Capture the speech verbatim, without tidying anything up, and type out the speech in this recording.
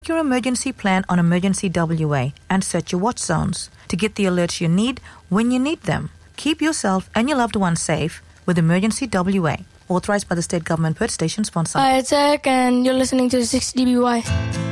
your emergency plan on Emergency W A and set your watch zones to get the alerts you need when you need them. Keep yourself and your loved ones safe with Emergency W A, authorized by the state government per station sponsor. Hi, it's Eric, and you're listening to six D B Y.